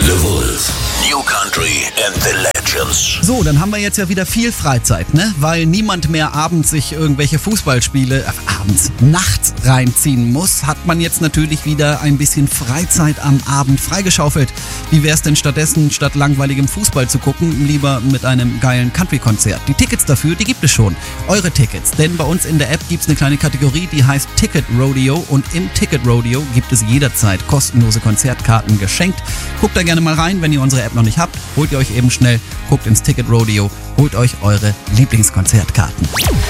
The Wolf. New Country and the Legends. So, dann haben wir jetzt ja wieder viel Freizeit, ne? Weil niemand mehr abends sich irgendwelche Fußballspiele, nachts reinziehen muss, hat man jetzt natürlich wieder ein bisschen Freizeit am Abend freigeschaufelt. Wie wär's denn stattdessen, statt langweiligem Fußball zu gucken, lieber mit einem geilen Country-Konzert? Die Tickets dafür, die gibt es schon. Eure Tickets, denn bei uns in der App gibt's eine kleine Kategorie, die heißt Ticket Rodeo, und im Ticket Rodeo gibt es jederzeit kostenlose Konzertkarten geschenkt. Guckt da gerne mal rein, wenn ihr unsere App noch nicht habt, holt ihr euch eben schnell, guckt ins Ticket Rodeo, holt euch eure Lieblingskonzertkarten.